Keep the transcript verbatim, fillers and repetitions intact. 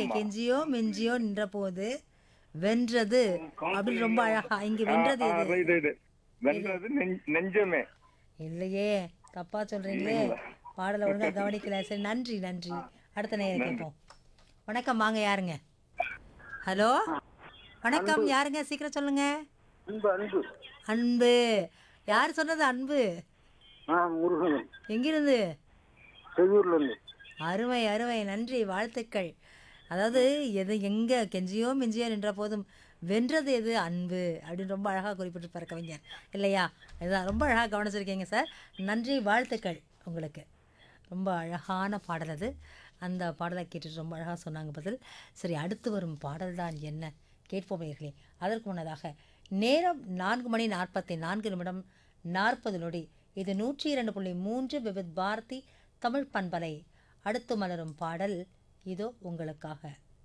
ஆமா. கெஞ்சியோ மிஞ்சியோ நின்ற போது வென்றது அப்படின்னு ரொம்ப கவுன்சிலிங்ல வந்து அழகா இங்க ஆ வென்றது ஆ எது ரைட் ரைட். எது வென்றது நெஞ் நெஞ்சமே. இல்லையே தப்பா சொல்றீங்களே இல்லைங்களா? பாடலை ஒழுங்கா கவனிக்கல சரி நன்றி நன்றி அடுத்த நேரம் நன்றி. கேட்போம் வணக்கம் வாங்க யாருங்க ஹலோ வணக்கம் அன்பு யாருங்க சீக்கிரம் சொல்லுங்க அன்பு அன்பு அன்பு யார் சொன்னது அன்பு ஆ முருகன் எங்கிருந்து செய்யூர்ல இருந்து. அருமை அருமை நன்றி வாழ்த்துக்கள் அதாவது எது எங்கே கெஞ்சியோ மிஞ்சியோ நின்ற போதும் வென்றது எது அன்பு அப்படின்னு ரொம்ப அழகாக குறிப்பிட்டிருப்பார் கவிஞர் இல்லையா இதுதான் ரொம்ப அழகாக கவனிச்சிருக்கீங்க சார் நன்றி வாழ்த்துக்கள் உங்களுக்கு ரொம்ப அழகான பாடல் அது அந்த பாடலை கேட்டுட்டு ரொம்ப அழகாக சொன்னாங்க பதில் சரி அடுத்து வரும் பாடல் தான் என்ன கேட்போம் நேயர்களே அதற்கு முன்னதாக நேரம் நான்கு மணி நாற்பத்தி நான்கு நிமிடம் நாற்பது நொடி இது நூற்றி இரண்டு புள்ளி மூன்று விவித் பாரதி தமிழ் பண்பலை அடுத்து மலரும் பாடல் இதோ உங்களுக்காக